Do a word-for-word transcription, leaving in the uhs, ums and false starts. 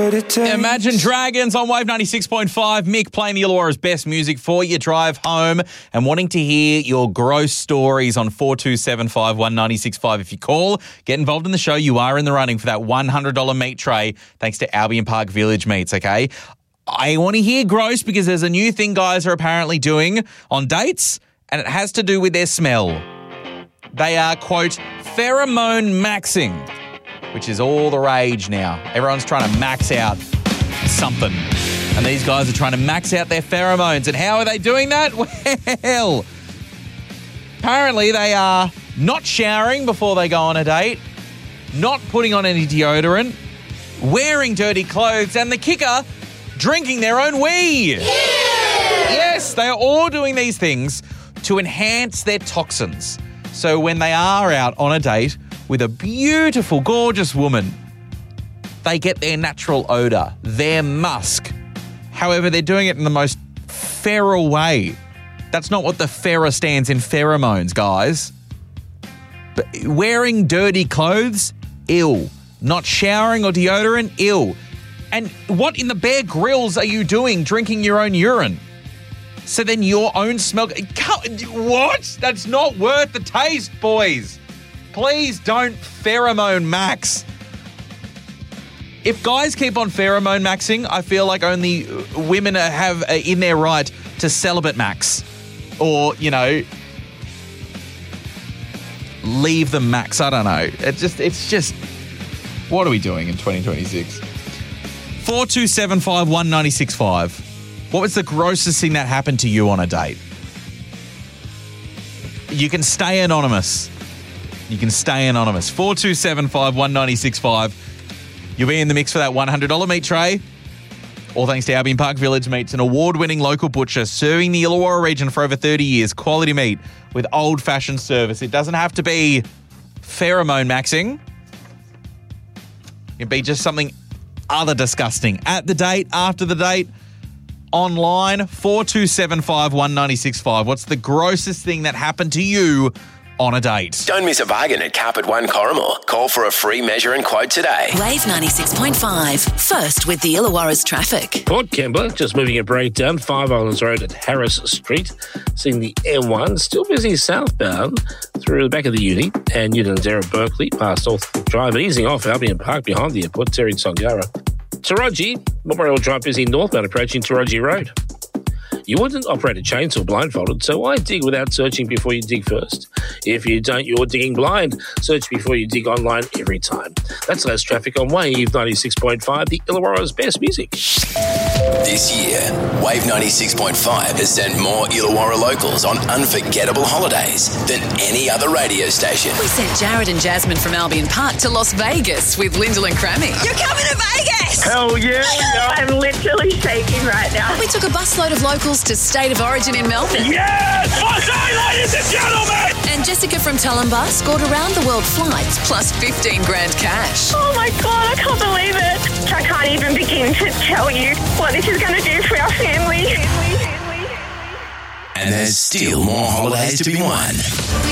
what it takes. Imagine Dragons on Wave ninety-six point five. Mick playing the Illawarra's best music for your drive home and wanting to hear your gross stories on four two seven five, one nine six five. If you call, get involved in the show. You are in the running for that one hundred dollars meat tray thanks to Albion Park Village Meats, okay? I want to hear gross because there's a new thing guys are apparently doing on dates and it has to do with their smell. They are, quote, pheromone maxing, which is all the rage now. Everyone's trying to max out something. And these guys are trying to max out their pheromones. And how are they doing that? Well, apparently they are not showering before they go on a date, not putting on any deodorant, wearing dirty clothes, and the kicker, drinking their own wee. Yeah! Yes, they are all doing these things to enhance their toxins. So when they are out on a date with a beautiful, gorgeous woman, they get their natural odour, their musk. However, they're doing it in the most feral way. That's not what the fera stands in, pheromones, guys. But wearing dirty clothes, ill. Not showering or deodorant, ill. And what in the Bear Grylls are you doing drinking your own urine? So then your own smell... What? That's not worth the taste, boys. Please don't pheromone max. If guys keep on pheromone maxing, I feel like only women have in their right to celibate max. Or, you know, leave them max. I don't know. It just, it's just... What are we doing in twenty twenty-six? four two seven five, one nine six five. What was the grossest thing that happened to you on a date? You can stay anonymous. You can stay anonymous. four two seven five, one nine six five. You'll be in the mix for that one hundred dollars meat tray. All thanks to Albion Park Village Meats, an award-winning local butcher serving the Illawarra region for over thirty years. Quality meat with old-fashioned service. It doesn't have to be pheromone maxing. It can be just something other disgusting. At the date, after the date, online, four two seven five, one nine six five. What's the grossest thing that happened to you on a date? Don't miss a bargain at Carpet One Corrimal. Call for a free measure and quote today. Wave ninety-six point five. First with the Illawarra's traffic. Port Kembla, just moving a breakdown. Five Islands Road at Harris Street. Seeing the M one, still busy southbound through the back of the uni. And Newton Dara Berkeley, past North Drive. And easing off Albion Park behind the airport. Terry Tongara. Taraji, Memorial Drive busy northbound approaching Taraji Road. You wouldn't operate a chainsaw blindfolded, so why dig without searching before you dig first? If you don't, you're digging blind. Search before you dig online every time. That's less traffic on Wave ninety-six point five, the Illawarra's best music. This year, Wave ninety-six point five has sent more Illawarra locals on unforgettable holidays than any other radio station. We sent Jared and Jasmine from Albion Park to Las Vegas with Lyndall and Crammy. You're coming to Vegas! Hell yeah! I'm literally shaking right now. We took a busload of locals to State of Origin in Melbourne. Yes! Okay, ladies and gentlemen! And Jessica from Tulumbar scored around-the-world flights plus fifteen grand cash. Oh my God, I can't believe it. I can't even begin to tell you what this is going to do for our family. And there's still more holidays to be won.